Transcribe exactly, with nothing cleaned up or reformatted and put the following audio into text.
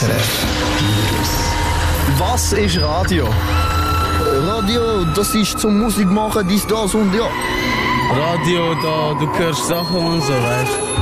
R F. Was ist Radio? Radio, das ist zum Musik machen, dies, das und ja. Radio, da du hörst Sachen und so, weißt du.